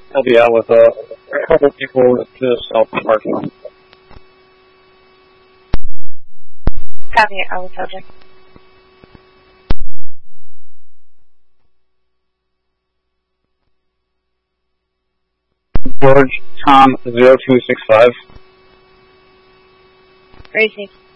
I'll be out with a couple people to south of parking lot. Copy it, I will subject. George Tom 0265. Racing.